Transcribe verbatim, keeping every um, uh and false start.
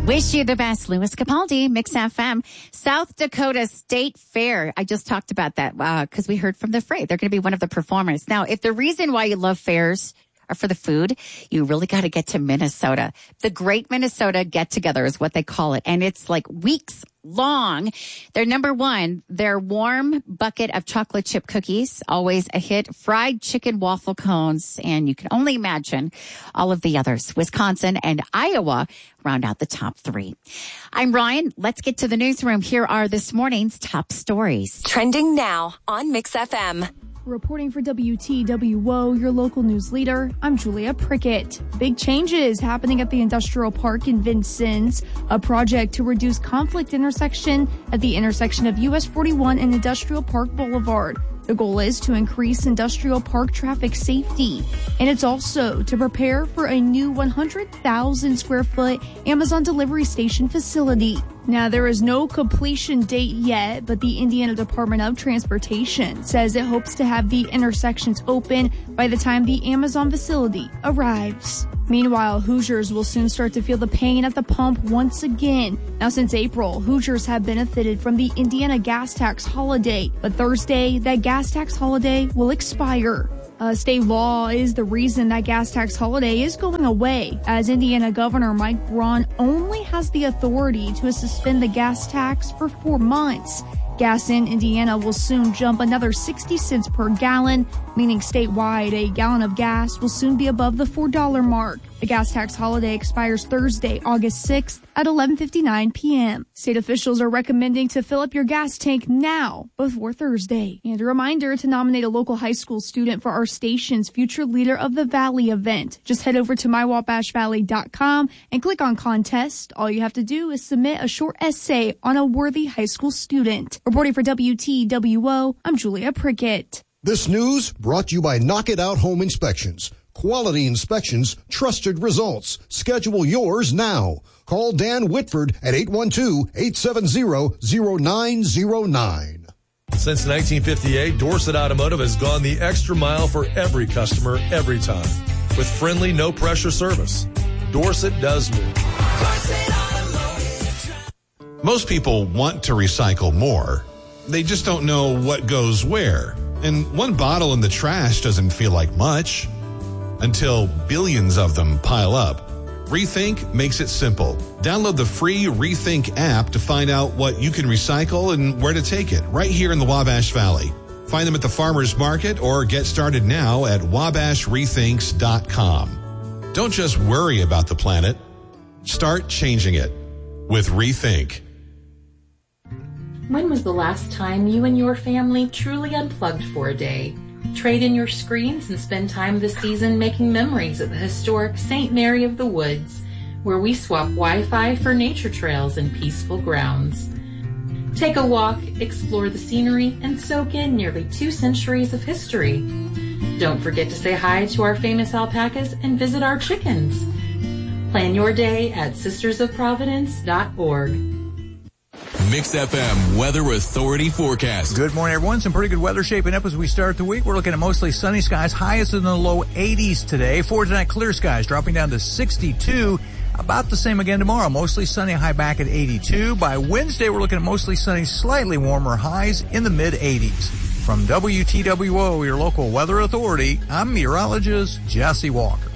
Wish you the best. Louis Capaldi, Mix F M. South Dakota State Fair. I just talked about that because uh, we heard from the Fray. They're going to be one of the performers. Now, if the reason why you love fairs are for the food, you really got to get to Minnesota. The Great Minnesota Get-Together is what they call it. And it's like weeks long. They're number one, their warm bucket of chocolate chip cookies, always a hit, fried chicken waffle cones, and you can only imagine all of the others. Wisconsin and Iowa round out the top three. I'm Ryan. Let's get to the newsroom. Here are this morning's top stories. Trending now on Mix F M. Reporting for W T W O, your local news leader, I'm Julia Prickett. Big changes happening at the Industrial Park in Vincennes, a project to reduce conflict intersection at the intersection of U S forty-one and Industrial Park Boulevard. The goal is to increase Industrial Park traffic safety, and it's also to prepare for a new one hundred thousand square foot Amazon delivery station facility. Now, there is no completion date yet, but the Indiana Department of Transportation says it hopes to have the intersections open by the time the Amazon facility arrives. Meanwhile, Hoosiers will soon start to feel the pain at the pump once again. Now, since April, Hoosiers have benefited from the Indiana gas tax holiday, but Thursday, that gas tax holiday will expire. Uh, state law is the reason that gas tax holiday is going away, as Indiana Governor Mike Braun only has the authority to suspend the gas tax for four months. Gas in Indiana will soon jump another sixty cents per gallon, meaning statewide a gallon of gas will soon be above the four dollar mark. The gas tax holiday expires Thursday, August sixth at eleven fifty-nine p.m. State officials are recommending to fill up your gas tank now before Thursday. And a reminder to nominate a local high school student for our station's Future Leader of the Valley event. Just head over to my wabash valley dot com and click on contest. All you have to do is submit a short essay on a worthy high school student. Reporting for W T W O, I'm Julia Prickett. This news brought to you by Knock It Out Home Inspections. Quality inspections, trusted results. Schedule yours now. Call Dan Whitford at eight one two, eight seven zero, zero nine zero nine. Since nineteen fifty-eight, Dorsett Automotive has gone the extra mile for every customer, every time. With friendly, no-pressure service. Dorsett does move. Most people want to recycle more. They just don't know what goes where. And one bottle in the trash doesn't feel like much until billions of them pile up. Rethink makes it simple. Download the free Rethink app to find out what you can recycle and where to take it right here in the Wabash Valley. Find them at the farmers market or get started now at wabash rethinks dot com. Don't just worry about the planet. Start changing it with Rethink. When was the last time you and your family truly unplugged for a day? Trade in your screens and spend time this season making memories at the historic Saint Mary of the Woods, where we swap Wi-Fi for nature trails and peaceful grounds. Take a walk, explore the scenery, and soak in nearly two centuries of history. Don't forget to say hi to our famous alpacas and visit our chickens. Plan your day at sisters of providence dot org. Mix F M Weather Authority forecast. Good morning, everyone. Some pretty good weather shaping up as we start the week. We're looking at mostly sunny skies, highest in the low eighties today. For tonight, clear skies dropping down to sixty-two. About the same again tomorrow. Mostly sunny, high back at eighty-two. By Wednesday, we're looking at mostly sunny, slightly warmer highs in the mid eighties. From W T W O, your local weather authority, I'm meteorologist Jesse Walker.